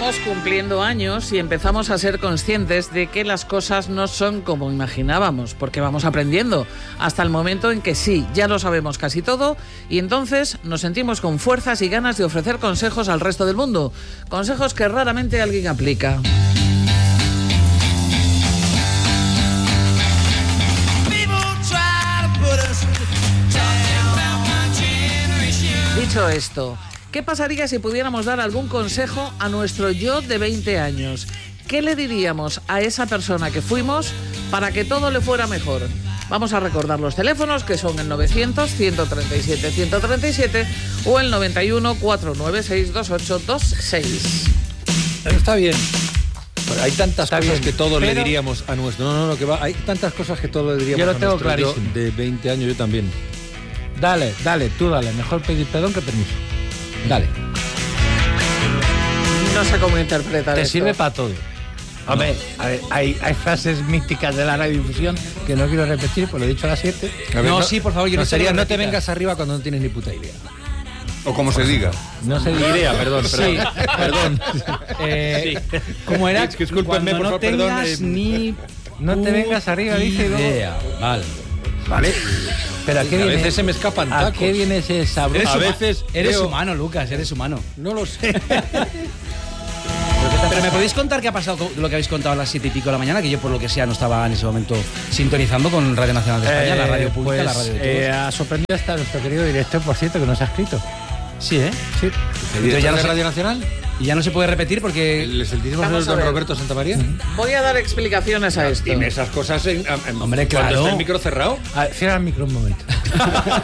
Vamos cumpliendo años y empezamos a ser conscientes de que las cosas no son como imaginábamos, porque vamos aprendiendo, hasta el momento en que sí, ya lo sabemos casi todo, y entonces nos sentimos con fuerzas y ganas de ofrecer consejos al resto del mundo, consejos que raramente alguien aplica. Dicho esto, ¿qué pasaría si pudiéramos dar algún consejo a nuestro yo de 20 años? ¿Qué le diríamos a esa persona que fuimos para que todo le fuera mejor? Vamos a recordar los teléfonos, que son el 900-137-137 o el 91-496-2826. Está bien. Pero hay tantas cosas que todo le diríamos a nuestro... Hay tantas cosas que todo le diríamos yo lo a tengo nuestro yo clarísimo. de 20 años, yo también. Dale, tú dale. Mejor pedir perdón que permiso. Dale. No sé cómo interpretar Te esto. sirve para todo. Hombre, a ver, hay frases místicas de la radiodifusión que no quiero repetir, pues lo he dicho a las 7. A ver, Sí, por favor, yo no sería, quiero no te repitas. vengas arriba cuando no tienes ni puta idea. O como se diga. No sé idea, perdón. Sí, Perdón. ¿Cómo era? Discúlpenme, Cuando por no favor, perdón, tengas ni... No te vengas arriba, dice. Idea. Vale. Pero ¿a qué A viene? veces se me escapan ¿A tacos. qué viene ese sabroso? A veces Eres veo- humano, Lucas, eres humano. No lo sé. Pero ¿me podéis contar qué ha pasado con lo que habéis contado a las 7:00 de la mañana? Que yo, por lo que sea, no estaba en ese momento sintonizando con Radio Nacional de España, la radio pública, la radio de todos. Ha sorprendido hasta nuestro querido director, por cierto, que nos ha escrito. Sí, ¿eh? Sí. Entonces ya no de sé- Radio Nacional? Y ya no se puede repetir porque... ¿El excelentísimo Vamos señor a don ver. Roberto Santamaría? Voy a dar explicaciones a esto. Dime esas cosas Hombre, cuando claro. está el micro cerrado. Cierra el micro un momento.